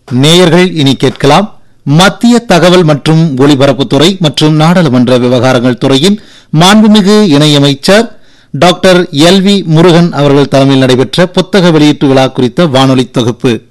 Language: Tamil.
நேயர்கள் இனி கேட்கலாம். மத்திய தகவல் மற்றும் ஒலிபரப்புத்துறை மற்றும் நாடாளுமன்ற விவகாரங்கள் துறையின் மாண்புமிகு இணையமைச்சர் டாக்டர் எல்.வி. முருகன் அவர்கள் தலைமையில் நடைபெற்ற புத்தக வெளியீட்டு விழா குறித்த வானொலி தொகுப்பு.